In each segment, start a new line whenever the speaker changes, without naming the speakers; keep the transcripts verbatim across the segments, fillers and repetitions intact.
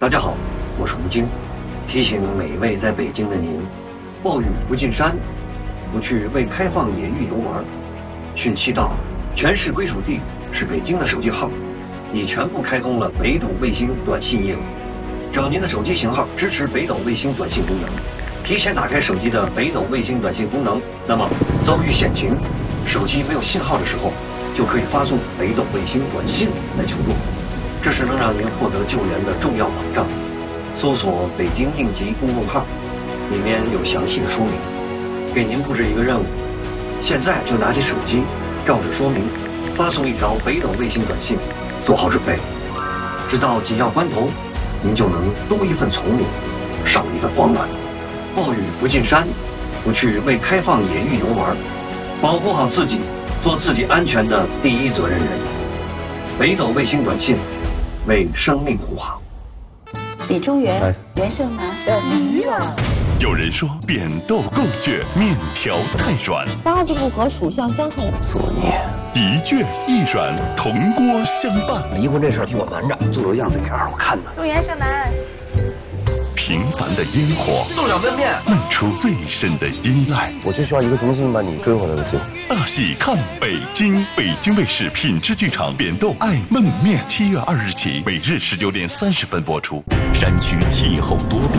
大家好，我是吴京，提醒每一位在北京的您，暴雨不进山，不去为开放野域游玩。汛期到，全市归属地是北京的手机号已全部开通了北斗卫星短信业务。只要您的手机型号支持北斗卫星短信功能，提前打开手机的北斗卫星短信功能，那么遭遇险情，手机没有信号的时候，就可以发送北斗卫星短信来求助。这是能让您获得救援的重要保障。搜索北京应急公众号，里面有详细的说明。给您布置一个任务，现在就拿起手机，照着说明发送一条北斗卫星短信，做好准备。直到紧要关头，您就能多一份从容，少一份慌乱。暴雨不进山，不去为开放野域游玩，保护好自己，做自己安全的第一责任人。北斗卫星短信，为生命护航。
李中原，袁胜男的驴了。
有人说扁豆够倔，面条太软，
八字不合，属相相冲，
作孽。
一倔一软，铜锅相伴。
离婚这事儿替我瞒着，做做样子挺好看的。
祝袁胜男。
平凡的烟火，
豆角焖面，
漫出最深的依赖。
我就需要一个明星把你追回来的机会。
大戏看北京，北京卫视品质剧场扁豆爱焖面，七月二日起，每日十九点三十分播出。山区气候多变，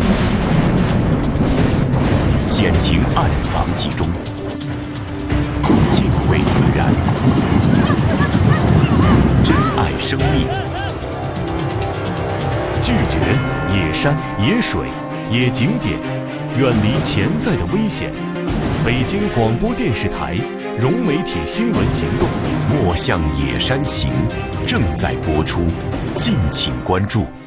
险情暗藏其中，敬畏自然，珍爱生命，拒绝野山、野水、野景点，远离潜在的危险。北京广播电视台融媒体新闻行动《莫向野山行》正在播出，敬请关注。